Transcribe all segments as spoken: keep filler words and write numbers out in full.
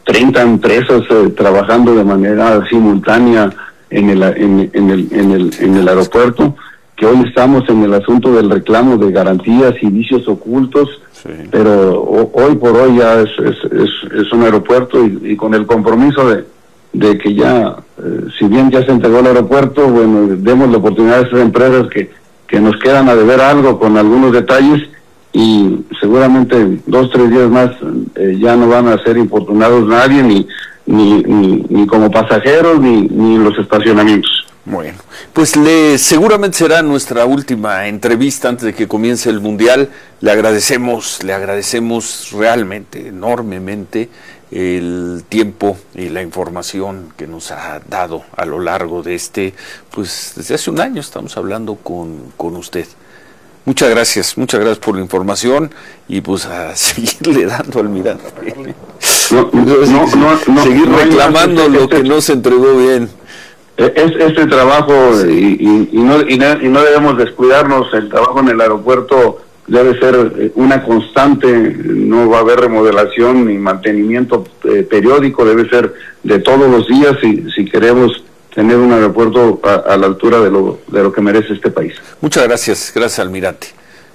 treinta empresas eh, trabajando de manera simultánea en el, en, en, el, en, el, en el aeropuerto, que hoy estamos en el asunto del reclamo de garantías y vicios ocultos, sí. pero o, hoy por hoy ya es, es, es, es un aeropuerto y, y con el compromiso de, de que ya, eh, si bien ya se entregó el aeropuerto, bueno, demos la oportunidad a esas empresas que, que nos quedan a deber algo con algunos detalles, y seguramente dos, tres días más eh, ya no van a ser importunados nadie, ni ni, ni, ni como pasajeros, ni, ni en los estacionamientos. Bueno, pues le seguramente será nuestra última entrevista antes de que comience el Mundial. Le agradecemos, le agradecemos realmente, enormemente, el tiempo y la información que nos ha dado a lo largo de este, pues desde hace un año estamos hablando con, con usted. Muchas gracias, muchas gracias por la información y pues a seguirle dando al Almirante. No, no, no, no, seguir no, reclamando no, lo este, que no se entregó bien. Es este trabajo, sí. y, y, y, no, y, no, y no debemos descuidarnos. El trabajo en el aeropuerto debe ser una constante, no va a haber remodelación ni mantenimiento eh, periódico, debe ser de todos los días si, si queremos tener un aeropuerto a, a la altura de lo, de lo que merece este país. Muchas gracias, gracias Almirante.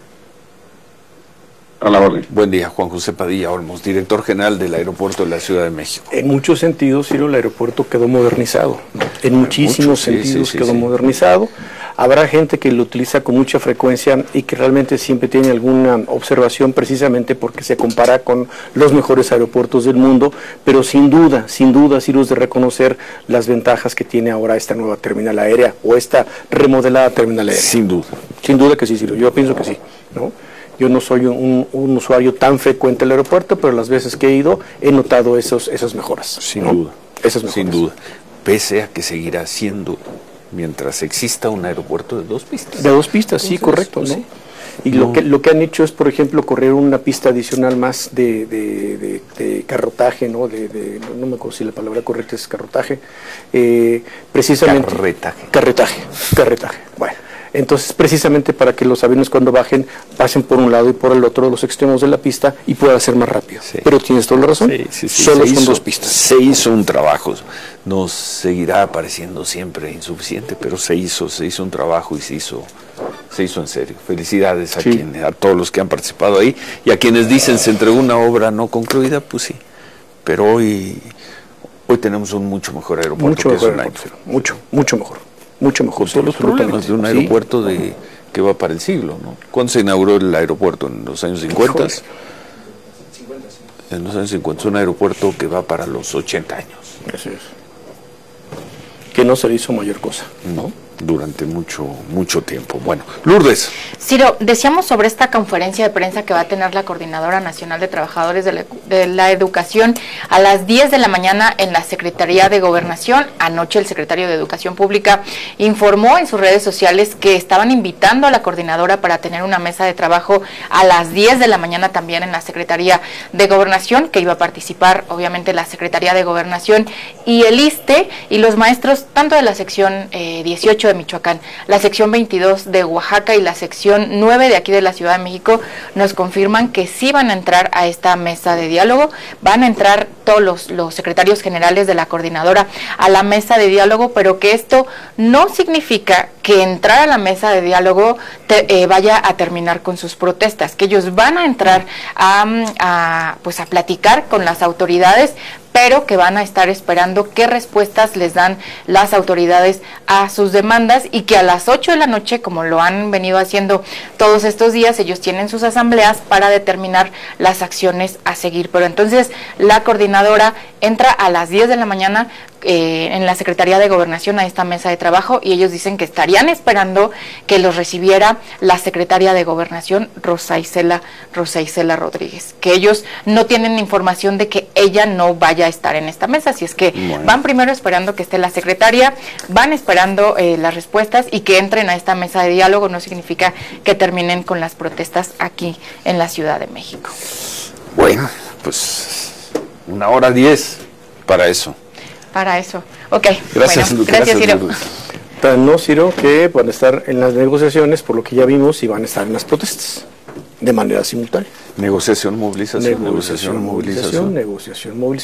A la orden. Buen día, Juan José Padilla Olmos, director general del Aeropuerto de la Ciudad de México. En muchos sentidos, Ciro, el aeropuerto quedó modernizado, ¿no? En muchísimos Mucho, sí, sentidos sí, sí, quedó sí. modernizado. Habrá gente que lo utiliza con mucha frecuencia y que realmente siempre tiene alguna observación precisamente porque se compara con los mejores aeropuertos del mundo, pero sin duda, sin duda, Ciro, es de reconocer las ventajas que tiene ahora esta nueva terminal aérea o esta remodelada terminal aérea. Sin duda. Sin duda que sí, Ciro, yo pienso que sí, ¿no? Yo no soy un, un usuario tan frecuente del aeropuerto, pero las veces que he ido he notado esos, esas mejoras. Sin ¿no? duda. Esas mejoras. Sin duda. Pese a que seguirá siendo, mientras exista un aeropuerto de dos pistas. De dos pistas, Entonces, sí, correcto. Pues, ¿no? Sí. Y no. lo que lo que han hecho es, por ejemplo, correr una pista adicional más de, de, de, de carrotaje, ¿no? De, de, no me acuerdo si la palabra correcta es carrotaje. Eh, precisamente. Carretaje. Carretaje. Carretaje. Bueno. Entonces, precisamente para que los aviones cuando bajen, pasen por un lado y por el otro de los extremos de la pista y pueda ser más rápido. Sí. Pero tienes toda la razón, sí, sí, sí. solo se son hizo, dos pistas. Se hizo un trabajo, nos seguirá pareciendo siempre insuficiente, pero se hizo, se hizo un trabajo y se hizo, se hizo en serio. Felicidades a, sí. quienes, a todos los que han participado ahí y a quienes dicen se entregó una obra no concluida, pues sí, pero hoy, hoy tenemos un mucho mejor aeropuerto mucho que mejor hace un aeropuerto, año. Mucho, mucho mejor. Mucho mejor. Todos los problemas de un aeropuerto ¿Sí? de que va para el siglo, ¿no? ¿Cuándo se inauguró el aeropuerto? ¿En los años cincuenta? cincuenta, sí. En los años cincuenta. Es un aeropuerto que va para los ochenta años. Así es. Que no se le hizo mayor cosa, ¿no? Durante mucho, mucho tiempo. Bueno, Lourdes. Ciro, decíamos sobre esta conferencia de prensa que va a tener la Coordinadora Nacional de Trabajadores de la, de la Educación a las diez de la mañana en la Secretaría de Gobernación. Anoche el secretario de Educación Pública informó en sus redes sociales que estaban invitando a la coordinadora para tener una mesa de trabajo a las diez de la mañana también en la Secretaría de Gobernación, que iba a participar obviamente la Secretaría de Gobernación y el ISSSTE y los maestros tanto de la sección eh, dieciocho de Michoacán, la sección veintidós de Oaxaca y la sección nueve de aquí de la Ciudad de México nos confirman que sí van a entrar a esta mesa de diálogo, van a entrar todos los, los secretarios generales de la coordinadora a la mesa de diálogo, pero que esto no significa que entrar a la mesa de diálogo te, eh, vaya a terminar con sus protestas, que ellos van a entrar a, a, pues a platicar con las autoridades, pero que van a estar esperando qué respuestas les dan las autoridades a sus demandas y que a las ocho de la noche, como lo han venido haciendo todos estos días, ellos tienen sus asambleas para determinar las acciones a seguir. Pero entonces la coordinadora entra a las diez de la mañana eh, en la Secretaría de Gobernación a esta mesa de trabajo y ellos dicen que estarían esperando que los recibiera la secretaria de Gobernación, Rosa Isela, Rosa Isela Rodríguez, que ellos no tienen información de que ella no vaya a estar en esta mesa, así es que bueno. van primero esperando que esté la secretaria, van esperando eh, las respuestas y que entren a esta mesa de diálogo no significa que terminen con las protestas aquí en la Ciudad de México. Bueno, pues una hora diez para eso. Para eso, ok. Gracias, bueno, Lu, gracias, Ciro. Tan no, Ciro, que van a estar en las negociaciones, por lo que ya vimos, y van a estar en las protestas, de manera simultánea. Negociación, movilización, negociación, movilización, negociación, movilización.